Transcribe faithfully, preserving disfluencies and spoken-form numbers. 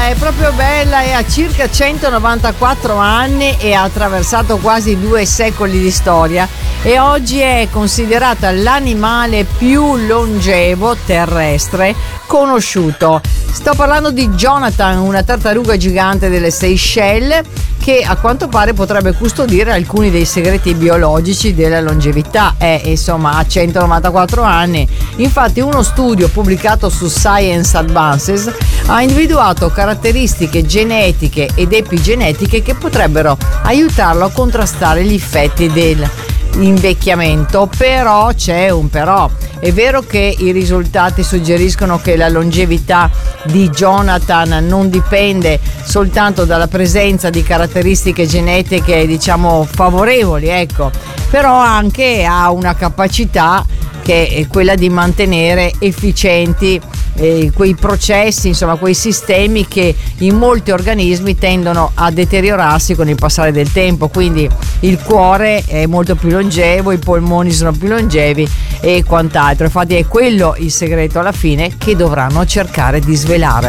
è proprio bella, e ha circa centonovantaquattro anni e ha attraversato quasi due secoli di storia, e oggi è considerata l'animale più longevo terrestre conosciuto. Sto parlando di Jonathan, una tartaruga gigante delle Seychelles, che a quanto pare potrebbe custodire alcuni dei segreti biologici della longevità. È insomma ha centonovantaquattro anni. Infatti uno studio pubblicato su Science Advances ha individuato caratteristiche genetiche ed epigenetiche che potrebbero aiutarlo a contrastare gli effetti dell'invecchiamento. Però c'è un però. È vero che i risultati suggeriscono che la longevità di Jonathan non dipende soltanto dalla presenza di caratteristiche genetiche, diciamo, favorevoli, ecco, però anche ha una capacità che è quella di mantenere efficienti eh, quei processi, insomma quei sistemi che in molti organismi tendono a deteriorarsi con il passare del tempo. Quindi il cuore è molto più longevo, i polmoni sono più longevi e quant'altro. Infatti è quello il segreto alla fine che dovranno cercare di svelare.